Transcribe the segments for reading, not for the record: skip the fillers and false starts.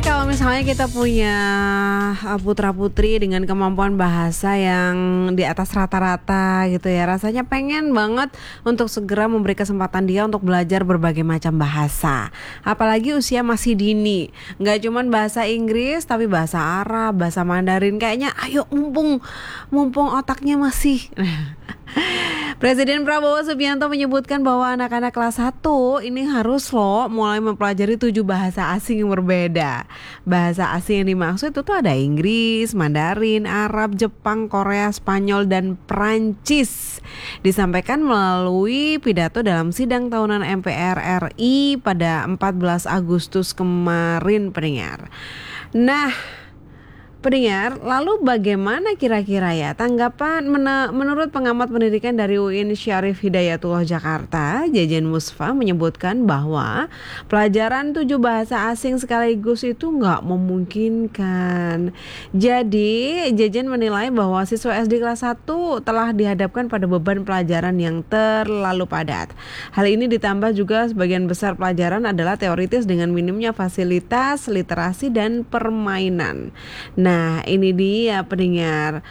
kalau misalnya kita punya putra-putri dengan kemampuan bahasa yang di atas rata-rata gitu ya, rasanya pengen banget untuk segera memberi kesempatan dia untuk belajar berbagai macam bahasa. Apalagi usia masih dini, nggak cuman bahasa Inggris tapi bahasa Arab, bahasa Mandarin. Kayaknya ayo mumpung otaknya masih. Presiden Prabowo Subianto menyebutkan bahwa anak-anak kelas 1 ini harus mulai mempelajari 7 bahasa asing yang berbeda. Bahasa asing yang dimaksud itu tuh ada Inggris, Mandarin, Arab, Jepang, Korea, Spanyol, dan Prancis. Disampaikan melalui pidato dalam sidang tahunan MPR RI pada 14 Agustus kemarin, pendengar. Nah, pendengar, lalu bagaimana kira-kira ya tanggapan menurut pengamat pendidikan dari UIN Syarif Hidayatullah Jakarta, Jejen Musfa menyebutkan bahwa pelajaran 7 bahasa asing sekaligus itu nggak memungkinkan. Jadi, Jejen menilai bahwa siswa SD kelas 1 telah dihadapkan pada beban pelajaran yang terlalu padat. Hal ini ditambah juga sebagian besar pelajaran adalah teoritis dengan minimnya fasilitas, literasi, dan permainan. Nah, ini dia pendengar.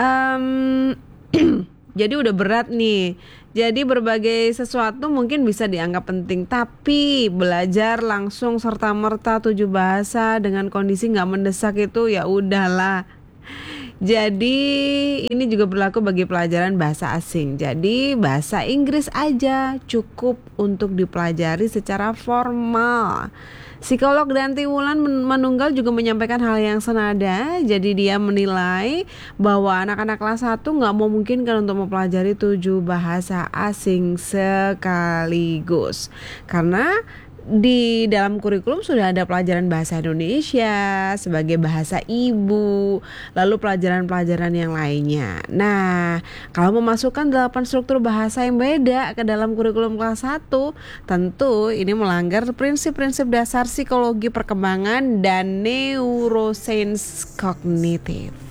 Jadi udah berat nih. Jadi berbagai sesuatu mungkin bisa dianggap penting, tapi belajar langsung serta-merta 7 bahasa dengan kondisi nggak mendesak itu ya udahlah. Jadi ini juga berlaku bagi pelajaran bahasa asing. Jadi bahasa Inggris aja cukup untuk dipelajari secara formal. Psikolog Danti Wulan Manunggal juga menyampaikan hal yang senada. Jadi dia menilai bahwa anak-anak kelas 1 nggak memungkinkan untuk mempelajari 7 bahasa asing sekaligus. Karena di dalam kurikulum sudah ada pelajaran bahasa Indonesia sebagai bahasa ibu, lalu pelajaran-pelajaran yang lainnya. Nah, kalau memasukkan 8 struktur bahasa yang beda ke dalam kurikulum kelas 1, tentu ini melanggar prinsip-prinsip dasar psikologi perkembangan dan neuroscience kognitif.